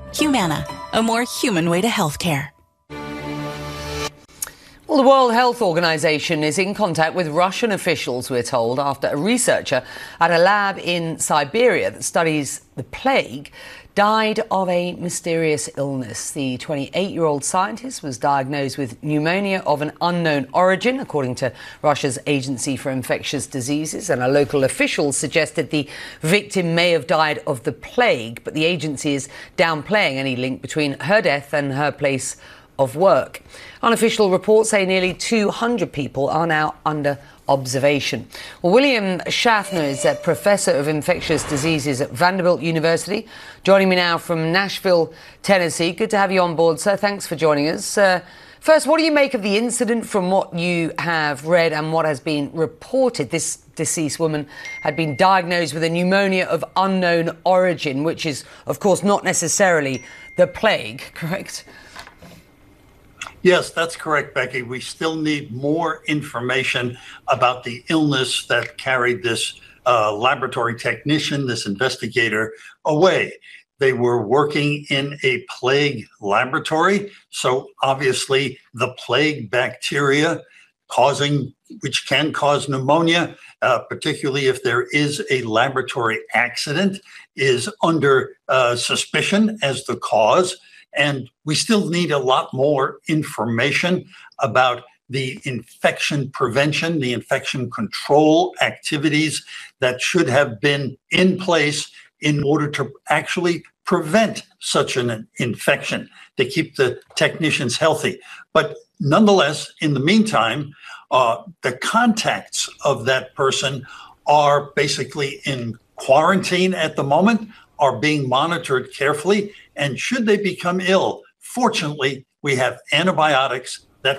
Humana, a more human way to healthcare. Well, the World Health Organization is in contact with Russian officials, we're told, after a researcher at a lab in Siberia that studies the plague died of a mysterious illness. The 28-year-old scientist was diagnosed with pneumonia of an unknown origin, according to Russia's Agency for Infectious Diseases, and a local official suggested the victim may have died of the plague, but the agency is downplaying any link between her death and her place of work. Unofficial reports say nearly 200 people are now under observation. Well, William Schaffner is a professor of infectious diseases at Vanderbilt University, joining me now from Nashville, Tennessee. Good to have you on board, sir. Thanks for joining us. First, what do you make of the incident from what you have read and what has been reported? This deceased woman had been diagnosed with a pneumonia of unknown origin, which is, of course, not necessarily the plague, correct? Yes, that's correct, Becky. We still need more information about the illness that carried this laboratory technician, this investigator, away. They were working in a plague laboratory, so obviously the plague bacteria which can cause pneumonia, particularly if there is a laboratory accident, is under suspicion as the cause. And we still need a lot more information about the infection prevention, the infection control activities that should have been in place in order to actually prevent such an infection, to keep the technicians healthy. But nonetheless, in the meantime, the contacts of that person are basically in quarantine at the moment, are being monitored carefully, and should they become ill, fortunately, we have antibiotics